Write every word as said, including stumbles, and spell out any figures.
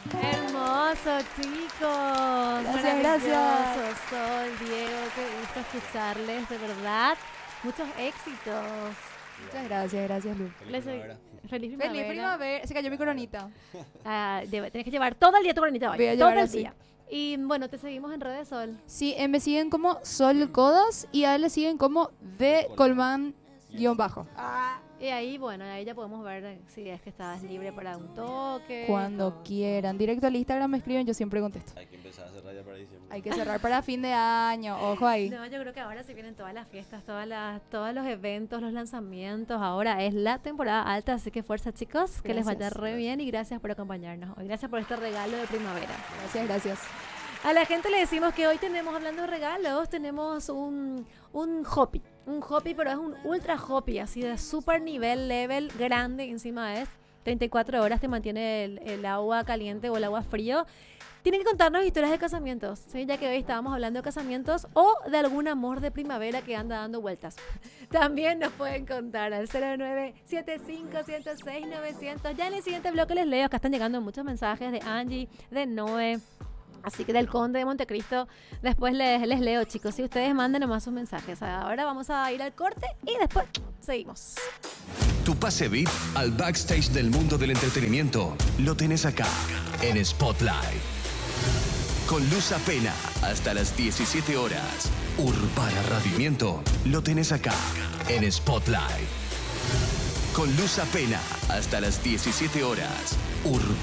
Hermoso, chicos. Gracias, gracias. Sol, Diego, qué gusto escucharles, de verdad. Muchos éxitos. Muchas gracias, gracias, Lu. Feliz Les- primavera. Feliz primavera. Feliz primavera. Se cayó mi coronita. Ah, debe- tenés que llevar todo el día tu coronita hoy. Voy a todo llevar el así. día. Y bueno, te seguimos en redes, Sol. Sí, eh, me siguen como Sol Codas y a él le siguen como de Colman guión bajo. Y ahí, bueno, ahí ya podemos ver eh, si es que estás libre para un toque. Cuando o- quieran. Directo al Instagram me escriben, yo siempre contesto. Hay que empezar a cerrar ya para diciembre. Hay que cerrar para fin de año. Ojo ahí. No, yo creo que ahora se vienen todas las fiestas, todas las, todos los eventos, los lanzamientos. Ahora es la temporada alta, así que fuerza, chicos, que les vaya Gracias. re bien y gracias por acompañarnos hoy. Gracias por este regalo de primavera. Gracias, gracias. A la gente le decimos que hoy tenemos, hablando de regalos, tenemos un, un hoppy. Un hoppy, pero es un ultra hoppy, así de super nivel, level, grande. Encima es treinta y cuatro horas, te mantiene el, el agua caliente o el agua frío. Tienen que contarnos historias de casamientos, ¿sí? Ya que hoy estábamos hablando de casamientos o de algún amor de primavera que anda dando vueltas. También nos pueden contar al cero nueve siete cinco cero seis nueve cero cero. Ya en el siguiente bloque les leo, acá están llegando muchos mensajes de Angie, de Noé. Así que del Conde de Montecristo, después les, les leo, chicos. Si ustedes manden nomás sus mensajes. Ahora vamos a ir al corte y después seguimos. Tu pase V I P al backstage del mundo del entretenimiento lo tenés acá, en Spotlight. Con Luz Apena, hasta las diecisiete horas. Urbana Radimiento lo tenés acá, en Spotlight. Con Luz Apena, hasta las diecisiete horas. Urbana